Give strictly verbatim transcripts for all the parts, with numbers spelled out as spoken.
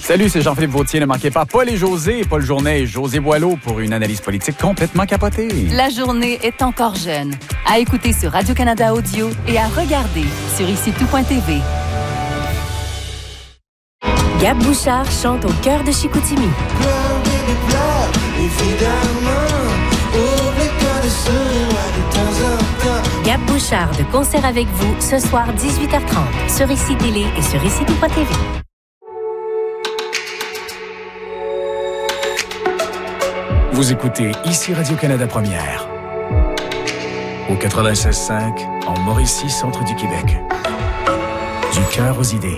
Salut, c'est Jean-Philippe Vautier. Ne manquez pas Paul et José, Paul Journet et José Boileau pour une analyse politique complètement capotée. La journée est encore jeune. À écouter sur Radio-Canada Audio et à regarder sur ici tout point t v. Gab Bouchard chante au cœur de Chicoutimi. Pleure, bébé, pleure, évidemment. Oublie-toi de sourire de temps en temps. Gab Bouchard de concert avec vous ce soir dix-huit heures trente sur Ici Télé et sur ici tout point t v. Vous écoutez ici Radio-Canada Première. Au quatre-vingt-seize cinq, en Mauricie, centre du Québec. Du cœur aux idées.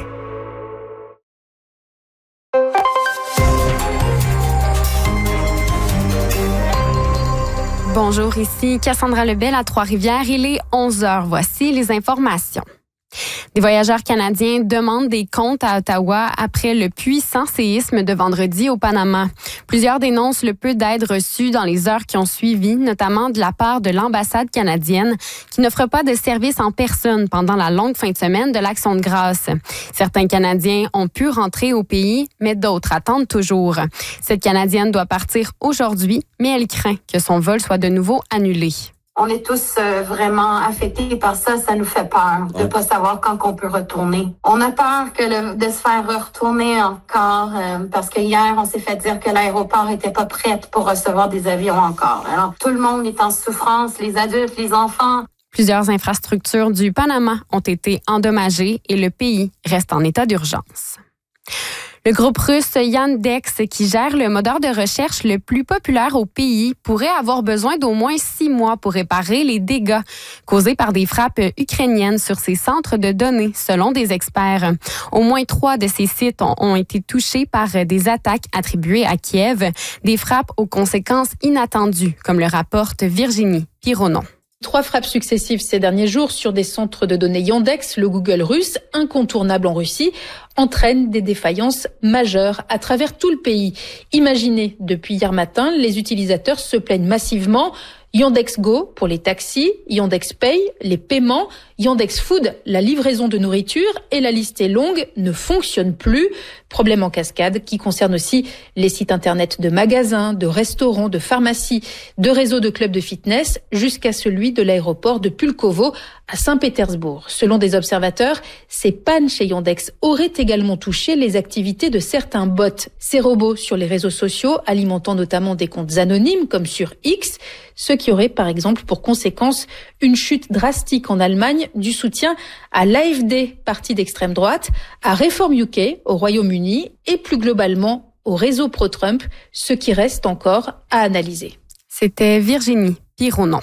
Bonjour, ici Cassandra Lebel à Trois-Rivières. Il est onze heures. Voici les informations. Des voyageurs canadiens demandent des comptes à Ottawa après le puissant séisme de vendredi au Panama. Plusieurs dénoncent le peu d'aide reçue dans les heures qui ont suivi, notamment de la part de l'ambassade canadienne, qui n'offre pas de service en personne pendant la longue fin de semaine de l'Action de grâce. Certains Canadiens ont pu rentrer au pays, mais d'autres attendent toujours. Cette Canadienne doit partir aujourd'hui, mais elle craint que son vol soit de nouveau annulé. On est tous euh, vraiment affectés par ça. Ça nous fait peur de ne pas savoir quand on peut retourner. On a peur que le, de se faire retourner encore euh, parce que hier, on s'est fait dire que l'aéroport était pas prêt pour recevoir des avions encore. Alors, tout le monde est en souffrance, les adultes, les enfants. Plusieurs infrastructures du Panama ont été endommagées et le pays reste en état d'urgence. Le groupe russe Yandex, qui gère le moteur de recherche le plus populaire au pays, pourrait avoir besoin d'au moins six mois pour réparer les dégâts causés par des frappes ukrainiennes sur ses centres de données, selon des experts. Au moins trois de ces sites ont, ont été touchés par des attaques attribuées à Kiev, des frappes aux conséquences inattendues, comme le rapporte Virginie Pironon. Trois frappes successives ces derniers jours sur des centres de données Yandex, le Google russe, incontournable en Russie, entraînent des défaillances majeures à travers tout le pays. Imaginez, depuis hier matin, les utilisateurs se plaignent massivement. Yandex Go pour les taxis, Yandex Pay, les paiements, Yandex Food, la livraison de nourriture, et la liste est longue, ne fonctionne plus. Problème en cascade qui concerne aussi les sites internet de magasins, de restaurants, de pharmacies, de réseaux de clubs de fitness, jusqu'à celui de l'aéroport de Pulkovo à Saint-Pétersbourg. Selon des observateurs, ces pannes chez Yandex auraient également touché les activités de certains bots, ces robots sur les réseaux sociaux, alimentant notamment des comptes anonymes comme sur X, ce qui aurait par exemple pour conséquence une chute drastique en Allemagne du soutien à l'A F D, parti d'extrême droite, à Reform U K au Royaume-Uni et plus globalement au réseau pro-Trump, ce qui reste encore à analyser. C'était Virginie Pironon.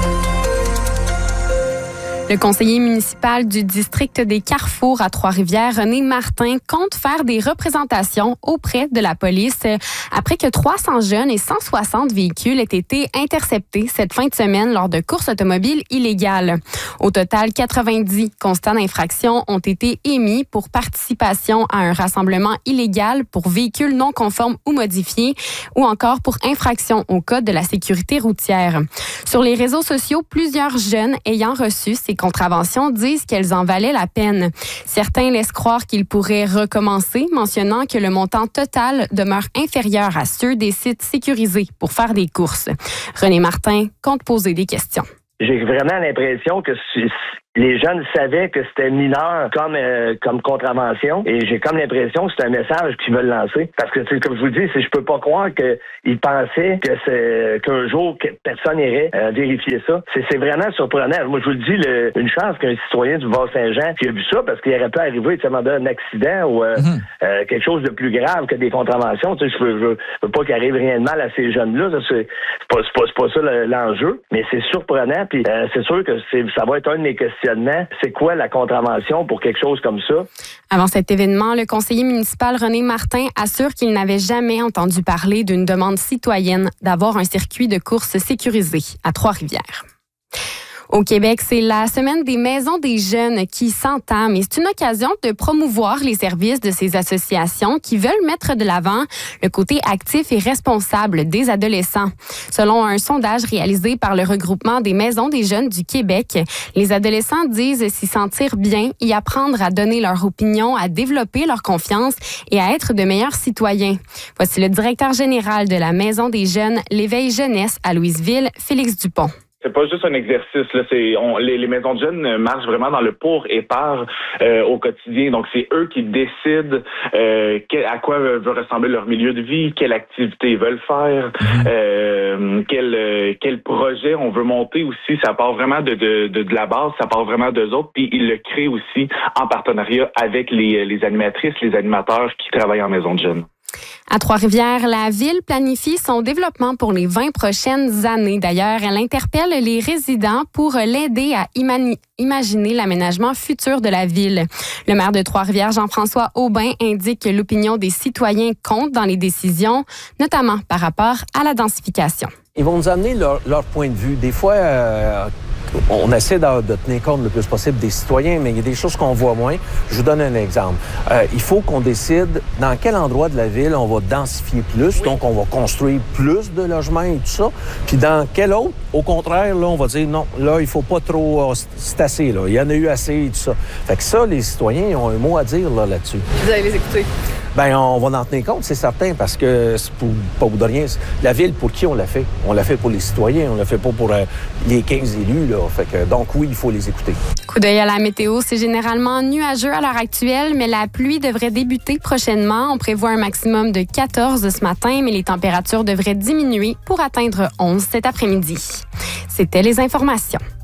Le conseiller municipal du district des Carrefours à Trois-Rivières, René Martin, compte faire des représentations auprès de la police après que trois cents jeunes et cent soixante véhicules aient été interceptés cette fin de semaine lors de courses automobiles illégales. Au total, quatre-vingt-dix constats d'infraction ont été émis pour participation à un rassemblement illégal pour véhicules non conformes ou modifiés ou encore pour infraction au code de la sécurité routière. Sur les réseaux sociaux, plusieurs jeunes ayant reçu ces contraventions disent qu'elles en valaient la peine. Certains laissent croire qu'ils pourraient recommencer, mentionnant que le montant total demeure inférieur à ceux des sites sécurisés pour faire des courses. René Martin compte poser des questions. J'ai vraiment l'impression que les jeunes savaient que c'était mineur comme euh, comme contravention et j'ai comme l'impression que c'est un message qu'ils veulent lancer. Parce que, comme je vous dis, c'est, je peux pas croire qu'ils pensaient que c'est qu'un jour que personne irait euh, vérifier ça. C'est, c'est vraiment surprenant. Moi, je vous le dis, le, une chance qu'un citoyen du Bas-Saint-Jean qui a vu ça, parce qu'il aurait pu arriver à un accident ou euh, mm-hmm. euh, quelque chose de plus grave que des contraventions. Tu sais, je veux, je veux, je veux pas qu'il arrive rien de mal à ces jeunes-là. Ça, c'est, c'est, pas, c'est, pas, c'est pas ça l'enjeu, mais c'est surprenant. Puis euh, c'est sûr que c'est, ça va être un de mes questions. C'est quoi la contravention pour quelque chose comme ça? Avant cet événement, le conseiller municipal René Martin assure qu'il n'avait jamais entendu parler d'une demande citoyenne d'avoir un circuit de course sécurisé à Trois-Rivières. Au Québec, c'est la semaine des maisons des jeunes qui s'entame et c'est une occasion de promouvoir les services de ces associations qui veulent mettre de l'avant le côté actif et responsable des adolescents. Selon un sondage réalisé par le regroupement des maisons des jeunes du Québec, les adolescents disent s'y sentir bien, y apprendre à donner leur opinion, à développer leur confiance et à être de meilleurs citoyens. Voici le directeur général de la Maison des jeunes, l'Éveil Jeunesse à Louisville, Félix Dupont. C'est pas juste un exercice, là. C'est on, les, les maisons de jeunes marchent vraiment dans le pour et par euh, au quotidien. Donc c'est eux qui décident euh, quel, à quoi veut ressembler leur milieu de vie, quelle activité ils veulent faire, euh, quel euh, quel projet on veut monter aussi. Ça part vraiment de de, de, de la base, ça part vraiment d'eux autres. Puis ils le créent aussi en partenariat avec les les animatrices, les animateurs qui travaillent en maison de jeunes. À Trois-Rivières, la ville planifie son développement pour les vingt prochaines années. D'ailleurs, elle interpelle les résidents pour l'aider à imani- imaginer l'aménagement futur de la ville. Le maire de Trois-Rivières, Jean-François Aubin, indique que l'opinion des citoyens compte dans les décisions, notamment par rapport à la densification. Ils vont nous amener leur, leur point de vue. Des fois, euh, on essaie de, de tenir compte le plus possible des citoyens, mais il y a des choses qu'on voit moins. Je vous donne un exemple. Euh, il faut qu'on décide dans quel endroit de la ville on va densifier plus, oui. Donc on va construire plus de logements et tout ça. Puis dans quel autre, au contraire, là, on va dire non, là, il faut pas trop, c'est assez, là. Il y en a eu assez et tout ça. Fait que ça, les citoyens, ils ont un mot à dire là, là-dessus. Vous allez les écouter? Bien, on va en tenir compte, c'est certain, parce que c'est pour, pas pour de rien. La ville, pour qui on l'a fait? On l'a fait pour les citoyens, on l'a fait pas pour euh, les quinze élus, là. Fait que, donc oui, il faut les écouter. Coup d'œil à la météo, c'est généralement nuageux à l'heure actuelle, mais la pluie devrait débuter prochainement. On prévoit un maximum de quatorze ce matin, mais les températures devraient diminuer pour atteindre onze cet après-midi. C'était les informations.